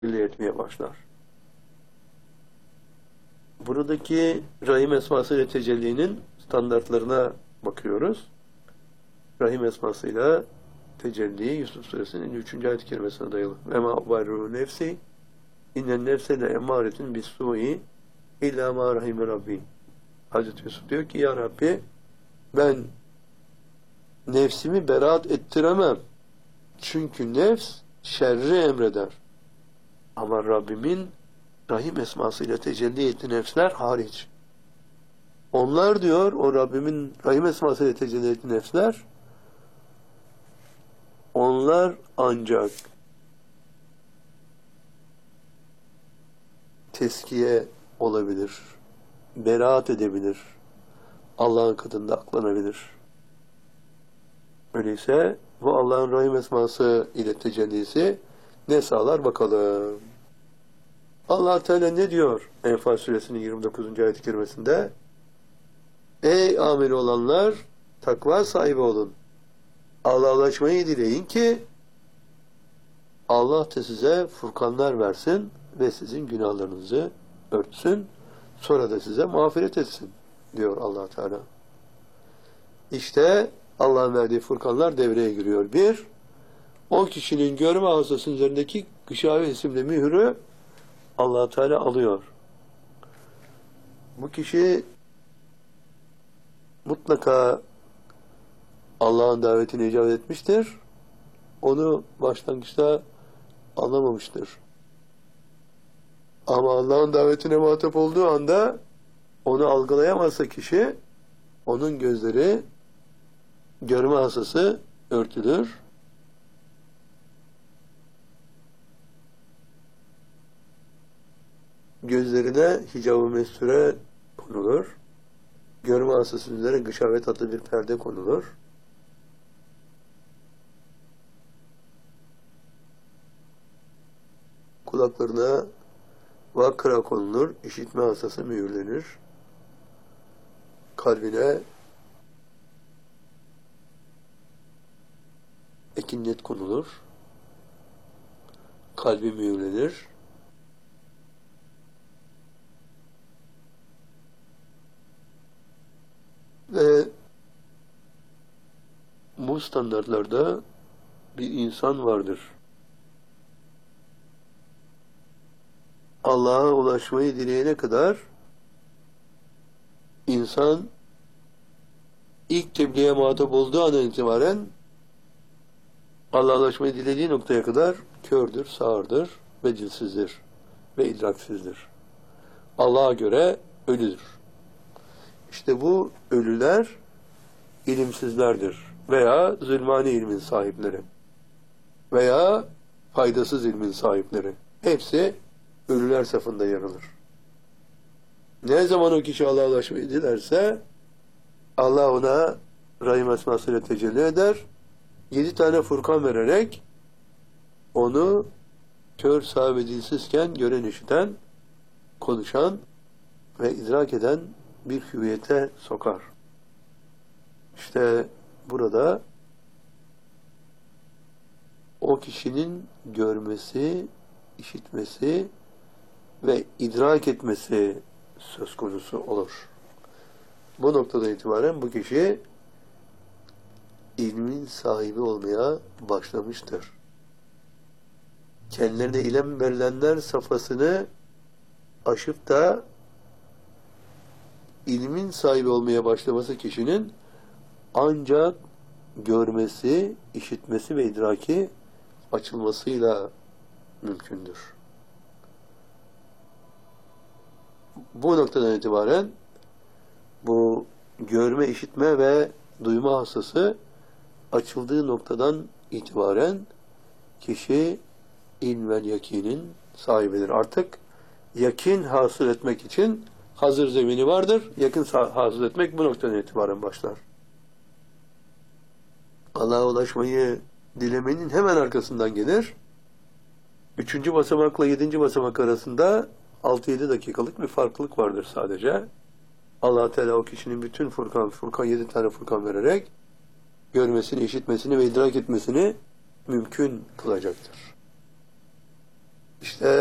tecelli etmeye başlar. Buradaki Rahim esması ile tecellinin standartlarına bakıyoruz. Rahim esmasıyla tecelli Yusuf Suresinin 3. ayet-i kerimesine dayalı. Ve ma ubarri'u nefsi innen nefse le emmâretin bis-sû'i illâ mâ rahime rabbi. Hazreti Yusuf diyor ki ya Rabbi ben nefsimi beraat ettiremem. Çünkü nefs şerri emreder. Ama Rabbimin Rahim esmasıyla tecelli ettiği nefsler hariç. Onlar diyor, o Rabbimin Rahim esmasıyla tecelli ettiği nefsler, onlar ancak teskiye olabilir, beraat edebilir, Allah'ın katında aklanabilir. Öyleyse bu Allah'ın Rahim esması ile tecellisi ne sağlar bakalım. Allah Teala ne diyor Enfal Suresinin 29. ayet-i kerimesinde? Ey ameli olanlar takva sahibi olun. Allah'a ulaşmayı dileyin ki Allah da size furkanlar versin ve sizin günahlarınızı örtsün. Sonra da size mağfiret etsin diyor Allah Teala. İşte Allah'ın verdiği furkanlar devreye giriyor. Bir, o kişinin görme hastasının üzerindeki gışave isimli mührü Allah Teala alıyor. Bu kişi mutlaka Allah'ın davetine icabet etmiştir. Onu başlangıçta anlamamıştır. Ama Allah'ın davetine muhatap olduğu anda onu algılayamazsa kişi, onun gözleri, görme hasası örtülür. Gözlerine hicab-ı mesture konulur. Görme hasasının üzerine gışavet adlı bir perde konulur. Kulaklarına vakra konulur. İşitme hasası mühürlenir. Kalbine ekinnet konulur. Kalbi mühürlenir. Ve bu standartlarda bir insan vardır. Allah'a ulaşmayı dileyene kadar insan ilk tebliğe muhatap olduğu andan itibaren Allah'a ulaşmayı dilediği noktaya kadar kördür, sağırdır ve dilsizdir ve idraksizdir. Allah'a göre ölüdür. İşte bu ölüler ilimsizlerdir veya zulmani ilmin sahipleri veya faydasız ilmin sahipleri. Hepsi ölüler safında yer alır. Ne zaman o kişi Allah'a ulaşmayı dilerse Allah ona Rahim esmasıyla tecelli eder. 7 tane furkan vererek onu kör, sağ ve dilsizken gören, işiten, konuşan ve idrak eden bir hüviyete sokar. İşte burada o kişinin görmesi, işitmesi ve idrak etmesi söz konusu olur. Bu noktadan itibaren bu kişi ilmin sahibi olmaya başlamıştır. Kendilerine ilim verilenler safhasını aşıp da ilmin sahibi olmaya başlaması kişinin ancak görmesi, işitmesi ve idraki açılmasıyla mümkündür. Bu noktadan itibaren bu görme, işitme ve duyma hassası açıldığı noktadan itibaren kişi ilmel yakinin sahibidir. Artık yakin hasıl etmek için hazır zemini vardır. Yakın hasıl etmek bu noktadan itibaren başlar. Allah'a ulaşmayı dilemenin hemen arkasından gelir. 3. basamakla 7. basamak arasında 6-7 dakikalık bir farklılık vardır sadece. Allah Teala o kişinin bütün Furkan 7 tane Furkan vererek görmesini, işitmesini ve idrak etmesini mümkün kılacaktır. İşte